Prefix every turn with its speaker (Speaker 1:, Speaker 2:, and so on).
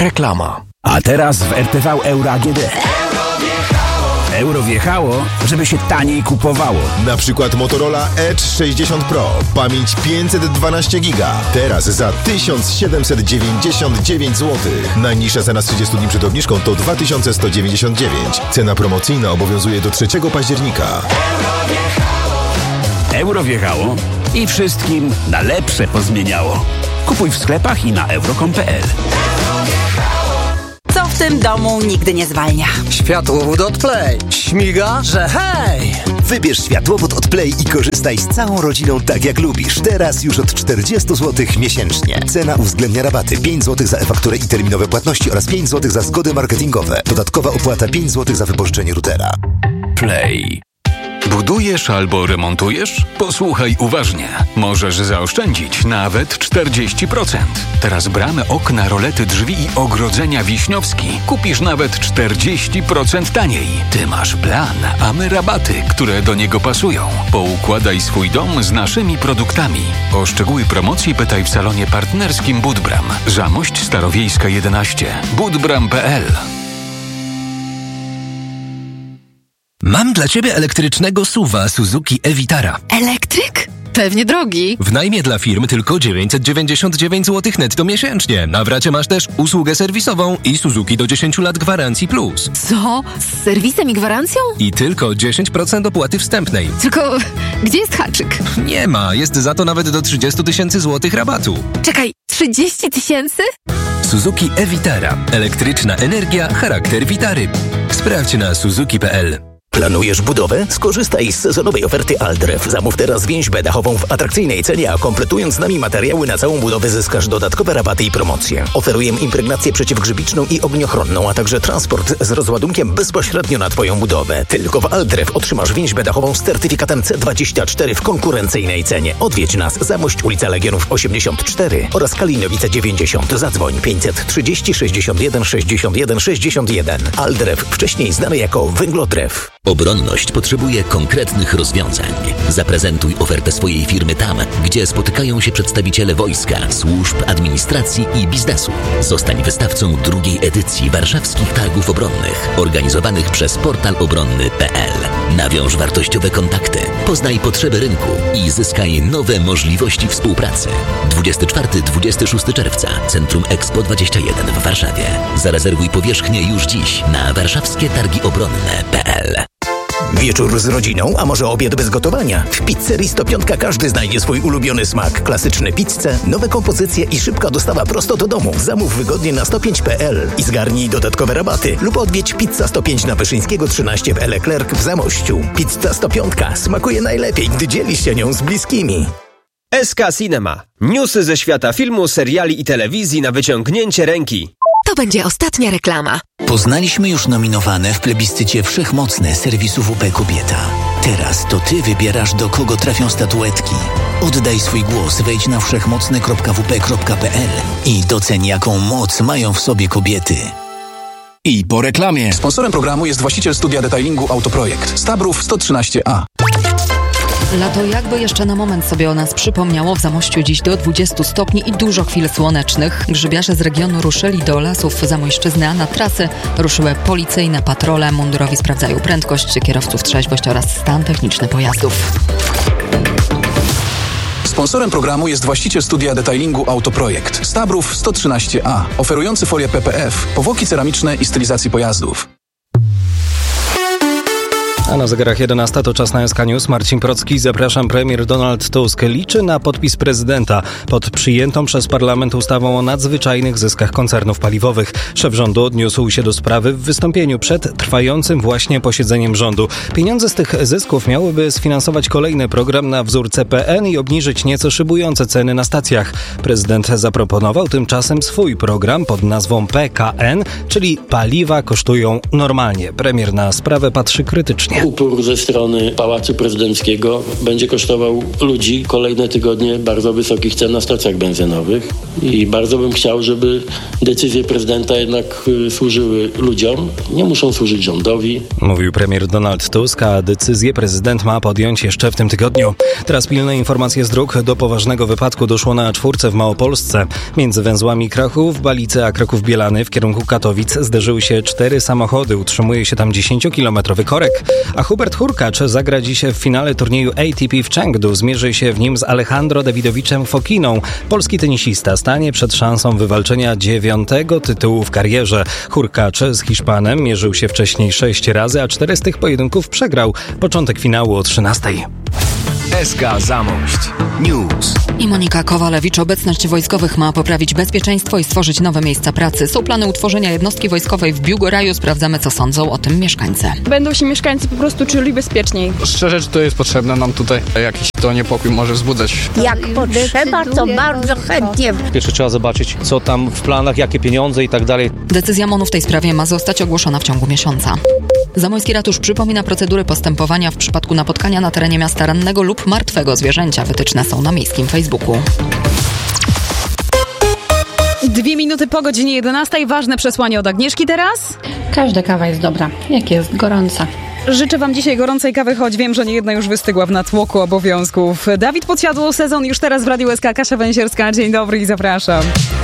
Speaker 1: Reklama.
Speaker 2: A teraz w RTV Euro AGD. Euro wjechało, żeby się taniej kupowało.
Speaker 3: Na przykład Motorola Edge 60 Pro. Pamięć 512 giga. Teraz za 1799 zł. Najniższa cena z 30 dni przed obniżką to 2199. Cena promocyjna obowiązuje do 3 października.
Speaker 2: Euro wjechało i wszystkim na lepsze pozmieniało. Kupuj w sklepach i na euro.com.pl.
Speaker 4: Co w tym domu nigdy nie zwalnia?
Speaker 5: Światłowód od Play. Śmiga, że hej!
Speaker 6: Wybierz światłowód od Play i korzystaj z całą rodziną tak jak lubisz. Teraz już od 40 zł miesięcznie. Cena uwzględnia rabaty 5 zł za e-fakturę i terminowe płatności oraz 5 zł za zgody marketingowe. Dodatkowa opłata 5 zł za wypożyczenie routera.
Speaker 2: Play.
Speaker 7: Budujesz albo remontujesz? Posłuchaj uważnie. Możesz zaoszczędzić nawet 40%. Teraz bramy, okna, rolety, drzwi i ogrodzenia Wiśniowski kupisz nawet 40% taniej. Ty masz plan, a my rabaty, które do niego pasują. Poukładaj swój dom z naszymi produktami. O szczegóły promocji pytaj w salonie partnerskim Budbram. Zamość Starowiejska 11. budbram.pl.
Speaker 1: Mam dla Ciebie elektrycznego SUV-a Suzuki e-Vitara.
Speaker 8: Elektryk? Pewnie drogi.
Speaker 1: W najmie dla firm tylko 999 zł netto miesięcznie. Na wracie masz też usługę serwisową i Suzuki do 10 lat gwarancji plus.
Speaker 8: Co? Z serwisem i gwarancją?
Speaker 1: I tylko 10% opłaty wstępnej.
Speaker 8: Tylko gdzie jest haczyk?
Speaker 1: Nie ma, jest za to nawet do 30 000 złotych rabatu.
Speaker 8: Czekaj, 30 000?
Speaker 1: Suzuki e-Vitara. Elektryczna energia, charakter Vitary. Sprawdź na suzuki.pl.
Speaker 6: Planujesz budowę? Skorzystaj z sezonowej oferty Aldref. Zamów teraz więźbę dachową w atrakcyjnej cenie, a kompletując z nami materiały na całą budowę zyskasz dodatkowe rabaty i promocje. Oferujemy impregnację przeciwgrzybiczną i ogniochronną, a także transport z rozładunkiem bezpośrednio na Twoją budowę. Tylko w Aldref otrzymasz więźbę dachową z certyfikatem C24 w konkurencyjnej cenie. Odwiedź nas Zamość, ulica Legionów 84 oraz Kalinowice 90. Zadzwoń 530 61 61 61. Aldref, wcześniej znany jako Węglodref.
Speaker 9: Obronność potrzebuje konkretnych rozwiązań. Zaprezentuj ofertę swojej firmy tam, gdzie spotykają się przedstawiciele wojska, służb, administracji i biznesu. Zostań wystawcą drugiej edycji Warszawskich Targów Obronnych, organizowanych przez portal obronny.pl. Nawiąż wartościowe kontakty, poznaj potrzeby rynku i zyskaj nowe możliwości współpracy. 24-26 czerwca, Centrum Expo 21 w Warszawie. Zarezerwuj powierzchnię już dziś na warszawskietargiobronne.pl.
Speaker 6: Wieczór z rodziną, a może obiad bez gotowania? W Pizzerii 105 każdy znajdzie swój ulubiony smak. Klasyczne pizze, nowe kompozycje i szybka dostawa prosto do domu. Zamów wygodnie na 105.pl i zgarnij dodatkowe rabaty. Lub odwiedź Pizza 105 na Wyszyńskiego 13 w Leclerc w Zamościu. Pizza 105 smakuje najlepiej, gdy dzielisz się nią z bliskimi.
Speaker 10: SK Cinema. Newsy ze świata filmu, seriali i telewizji na wyciągnięcie ręki.
Speaker 8: To będzie ostatnia reklama.
Speaker 9: Poznaliśmy już nominowane w plebiscycie Wszechmocne serwisu WP Kobieta. Teraz to Ty wybierasz, do kogo trafią statuetki. Oddaj swój głos, wejdź na wszechmocne.wp.pl i doceń, jaką moc mają w sobie kobiety.
Speaker 11: I po reklamie. Sponsorem programu jest właściciel studia detailingu Autoprojekt. Stabrów 113A.
Speaker 12: Lato jakby jeszcze na moment sobie o nas przypomniało. W Zamościu dziś do 20 stopni i dużo chwil słonecznych. Grzybiarze z regionu ruszyli do lasów Zamojszczyzny, a na trasy ruszyły policyjne patrole. Mundurowi sprawdzają prędkość kierowców, trzeźwość oraz stan techniczny pojazdów.
Speaker 11: Sponsorem programu jest właściciel studia detailingu Autoprojekt. Stabrów 113A. Oferujący folię PPF, powłoki ceramiczne i stylizacji pojazdów.
Speaker 13: A na zegarach 11 to czas na SK News. Marcin Procki, zapraszam. Premier Donald Tusk liczy na podpis prezydenta pod przyjętą przez parlament ustawą o nadzwyczajnych zyskach koncernów paliwowych. Szef rządu odniósł się do sprawy w wystąpieniu przed trwającym właśnie posiedzeniem rządu. Pieniądze z tych zysków miałyby sfinansować kolejny program na wzór CPN i obniżyć nieco szybujące ceny na stacjach. Prezydent zaproponował tymczasem swój program pod nazwą PKN, czyli paliwa kosztują normalnie. Premier na sprawę patrzy krytycznie.
Speaker 14: Upór ze strony Pałacu Prezydenckiego będzie kosztował ludzi kolejne tygodnie bardzo wysokich cen na stacjach benzynowych i bardzo bym chciał, żeby decyzje prezydenta jednak służyły ludziom, nie muszą służyć rządowi.
Speaker 13: Mówił premier Donald Tusk, a decyzję prezydent ma podjąć jeszcze w tym tygodniu. Teraz pilne informacje z dróg. Do poważnego wypadku doszło na A4 w Małopolsce. Między węzłami Kraków-Balice a Kraków-Bielany w kierunku Katowic zderzyły się 4 samochody. Utrzymuje się tam 10-kilometrowy korek. A Hubert Hurkacz zagra dziś w finale turnieju ATP w Chengdu. Zmierzy się w nim z Alejandro Dawidowiczem Fokiną. Polski tenisista stanie przed szansą wywalczenia 9. tytułu w karierze. Hurkacz z Hiszpanem mierzył się wcześniej 6 razy, a 4 z tych pojedynków przegrał. Początek finału o 13:00.
Speaker 1: SK Zamość News.
Speaker 12: I Monika Kowalewicz. Obecność wojskowych ma poprawić bezpieczeństwo i stworzyć nowe miejsca pracy. Są plany utworzenia jednostki wojskowej w Biłgoraju. Sprawdzamy, co sądzą o tym mieszkańcy.
Speaker 15: Będą się mieszkańcy po prostu czuli bezpieczniej.
Speaker 16: Szczerze, to jest potrzebne nam tutaj. Jakiś to niepokój może wzbudzać.
Speaker 17: Jak potrzeba, to bardzo chętnie.
Speaker 18: Jeszcze trzeba zobaczyć, co tam w planach, jakie pieniądze i tak dalej.
Speaker 12: Decyzja MON-u w tej sprawie ma zostać ogłoszona w ciągu miesiąca. Zamojski Ratusz przypomina procedury postępowania w przypadku napotkania na terenie miasta rannego lub martwego zwierzęcia. Wytyczne są na miejskim Facebooku.
Speaker 15: 2 minuty po godzinie 11. Ważne przesłanie od Agnieszki teraz.
Speaker 19: Każda kawa jest dobra, jak jest gorąca.
Speaker 15: Życzę wam dzisiaj gorącej kawy, choć wiem, że niejedna już wystygła w natłoku obowiązków. Dawid Podsiadło, sezon już teraz w Radiu SK. Kasia Węsierska, dzień dobry i zapraszam.